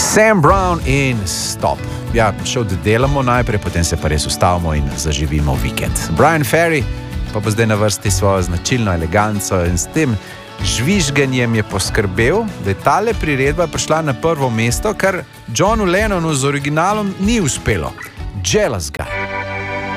Sam Brown in Stop. Ja, šel delamo najprej, potem se pa res ustavimo in zaživimo vikend. Brian Ferry pa bo zdaj na vrsti svojo značilno eleganco in s tem žvižganjem je poskrbel, da je tale priredba prišla na prvo mesto, kar Johnu Lennonu z originalom ni uspelo. Jealous Guy.